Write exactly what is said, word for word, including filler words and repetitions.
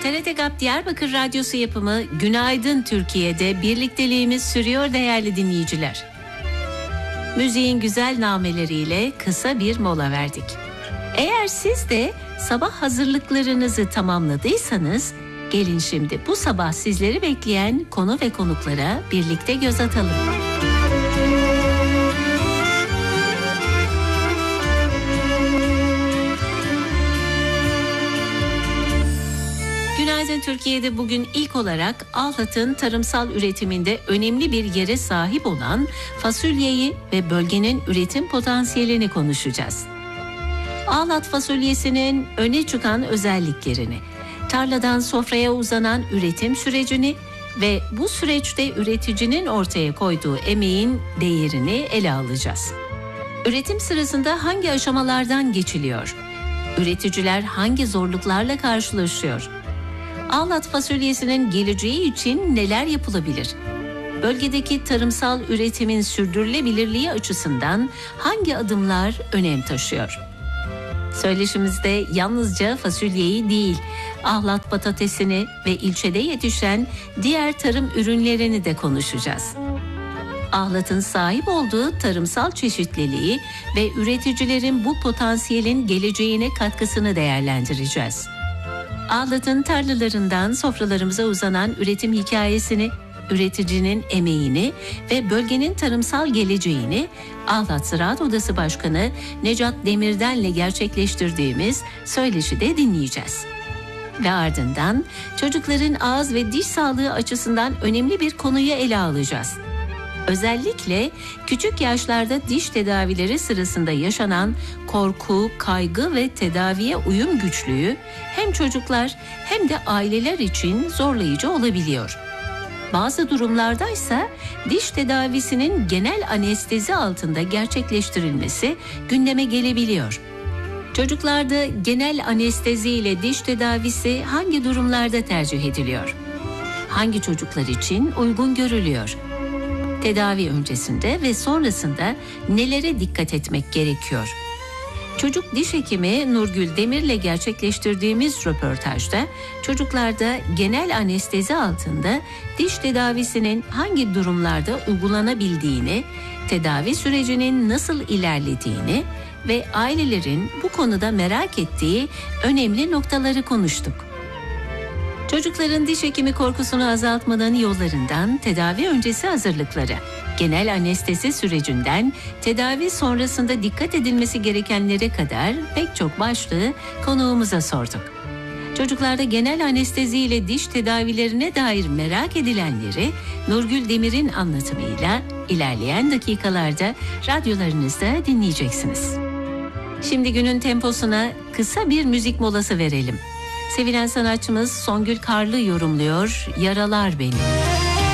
T R T GAP Diyarbakır Radyosu yapımı Günaydın Türkiye'de birlikteliğimiz sürüyor değerli dinleyiciler. Müziğin güzel nameleriyle kısa bir mola verdik. Eğer siz de sabah hazırlıklarınızı tamamladıysanız, gelin şimdi bu sabah sizleri bekleyen konu ve konuklara birlikte göz atalım. Günaydın Türkiye'de bugün ilk olarak Ahlat'ın tarımsal üretiminde önemli bir yere sahip olan fasulyeyi ve bölgenin üretim potansiyelini konuşacağız. Ahlat fasulyesinin öne çıkan özelliklerini, tarladan sofraya uzanan üretim sürecini ve bu süreçte üreticinin ortaya koyduğu emeğin değerini ele alacağız. Üretim sırasında hangi aşamalardan geçiliyor? Üreticiler hangi zorluklarla karşılaşıyor? Ahlat fasulyesinin geleceği için neler yapılabilir? Bölgedeki tarımsal üretimin sürdürülebilirliği açısından hangi adımlar önem taşıyor? Söyleşimizde yalnızca fasulyeyi değil, Ahlat patatesini ve ilçede yetişen diğer tarım ürünlerini de konuşacağız. Ahlat'ın sahip olduğu tarımsal çeşitliliği ve üreticilerin bu potansiyelin geleceğine katkısını değerlendireceğiz. Ahlat'ın tarlalarından sofralarımıza uzanan üretim hikayesini, üreticinin emeğini ve bölgenin tarımsal geleceğini Ahlat Ziraat Odası Başkanı Necat Demirden'le gerçekleştirdiğimiz söyleşide dinleyeceğiz. Ve ardından çocukların ağız ve diş sağlığı açısından önemli bir konuyu ele alacağız. Özellikle küçük yaşlarda diş tedavileri sırasında yaşanan korku, kaygı ve tedaviye uyum güçlüğü hem çocuklar hem de aileler için zorlayıcı olabiliyor. Bazı durumlarda ise diş tedavisinin genel anestezi altında gerçekleştirilmesi gündeme gelebiliyor. Çocuklarda genel anestezi ile diş tedavisi hangi durumlarda tercih ediliyor? Hangi çocuklar için uygun görülüyor? Tedavi öncesinde ve sonrasında nelere dikkat etmek gerekiyor? Çocuk diş hekimi Nurgül Demir'le gerçekleştirdiğimiz röportajda çocuklarda genel anestezi altında diş tedavisinin hangi durumlarda uygulanabildiğini, tedavi sürecinin nasıl ilerlediğini ve ailelerin bu konuda merak ettiği önemli noktaları konuştuk. Çocukların diş hekimi korkusunu azaltmanın yollarından tedavi öncesi hazırlıkları, genel anestezi sürecinden tedavi sonrasında dikkat edilmesi gerekenlere kadar pek çok başlığı konuğumuza sorduk. Çocuklarda genel anestezi ile diş tedavilerine dair merak edilenleri Nurgül Demir'in anlatımıyla ilerleyen dakikalarda radyolarınızda dinleyeceksiniz. Şimdi günün temposuna kısa bir müzik molası verelim. Sevilen sanatçımız Songül Karlı yorumluyor, Yaralar Beni.